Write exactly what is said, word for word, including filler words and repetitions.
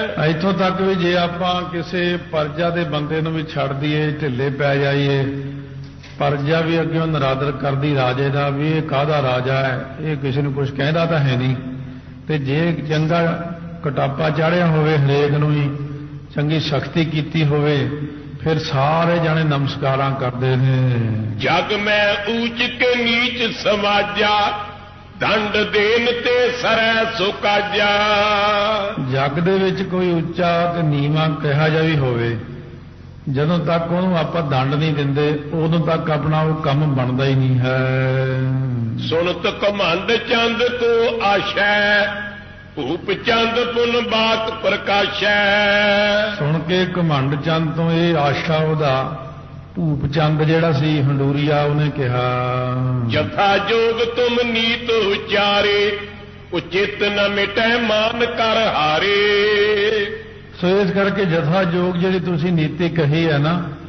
ਇੱਥੋਂ ਤੱਕ ਵੀ ਜੇ ਆਪਾਂ ਕਿਸੇ ਪਰਜਾ ਦੇ ਬੰਦੇ ਨੂੰ ਵੀ ਛੱਡ ਦਈਏ, ਢਿੱਲੇ ਪੈ ਜਾਈਏ, ਪਰਜਾ ਵੀ ਅੱਗੇ ਨਰਾਦਰ ਕਰਦੀ ਰਾਜੇ ਦਾ ਵੀ ਇਹ ਕਾਹਦਾ ਰਾਜਾ ਹੈ, ਇਹ ਕਿਸੇ ਨੂੰ ਕੁਝ ਕਹਿੰਦਾ ਤਾਂ ਹੈ ਨਹੀਂ। ਤੇ ਜੇ ਚੰਗਾ ਕਟਾਪਾ ਚਾੜਿਆ ਹੋਵੇ, ਹਰੇਕ ਨੂੰ ਹੀ ਚੰਗੀ ਸ਼ਕਤੀ ਕੀਤੀ ਹੋਵੇ, ਫਿਰ ਸਾਰੇ ਜਾਣੇ ਨਮਸਕਾਰਾਂ ਕਰਦੇ ਨੇ। ਜਗ ਮੈਂ ਊਚ ਕੇ ਨੀਚ ਸਮਾਜਾ, ਦੰਡ ਦੇਨ ਤੇ ਸਰੈ ਸੁਕਾਜਾ। ਜਗ ਦੇ ਵਿੱਚ ਕੋਈ ਉੱਚਾ ਤੇ ਨੀਵਾਂ ਕਿਹਾ ਜਾ ਵੀ ਹੋਵੇ, ਜਦੋਂ ਤੱਕ ਉਹਨੂੰ ਆਪਾਂ ਦੰਡ ਨਹੀਂ ਦਿੰਦੇ, ਉਦੋਂ ਤੱਕ ਆਪਣਾ ਉਹ ਕੰਮ ਬਣਦਾ ਹੀ ਨਹੀਂ ਹੈ। ਸੁਣਤ ਘਮੰਡ ਚੰਦ ਕੋ ਆਸ਼ੈ, ਭੂਪ ਚੰਦ ਪੁਨ ਬਾਤ ਪ੍ਰਕਾਸ਼ੈ। ਸੁਣ ਕੇ ਘਮੰਡ ਚੰਦ ਤੋਂ ਇਹ ਆਸ਼ਾ ਉਹਦਾ, ਭੂਪ ਚੰਦ ਜਿਹੜਾ ਸੀ ਹੰਡੂਰੀਆ, ਉਹਨੇ ਕਿਹਾ ਜਥਾ ਜੋਗ ਤੁਮ ਨੀਤ ਉਚਾਰੇ, ਉਚਿਤ ਨ ਮਿਟੈ ਮਾਨ ਕਰ ਹਾਰੇ। ਸੋ ਇਸ ਕਰਕੇ ਜਥਾ ਜੋਗ ਜਿਹੜੀ ਤੁਸੀਂ ਨੀਤੀ ਕਹੀ ਹੈ ਨਾ,